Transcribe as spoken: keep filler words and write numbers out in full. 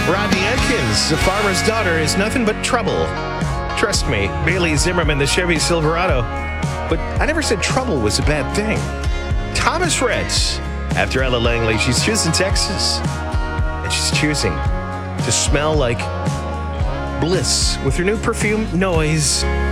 Rodney Atkins, The Farmer's Daughter, is nothing but trouble. Trust me, Bailey Zimmerman, the Chevy Silverado. But I never said trouble was a bad thing. Thomas Reds, after Ella Langley, she's choosing Texas. And she's choosing to smell like bliss with her new perfume, Noise.